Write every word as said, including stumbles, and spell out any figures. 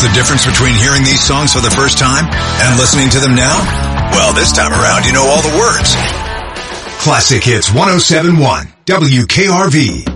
What's the difference between hearing these songs for the first time and listening to them now? Well, this time around, you know all the words. Classic Hits one oh seven point one, W K R V.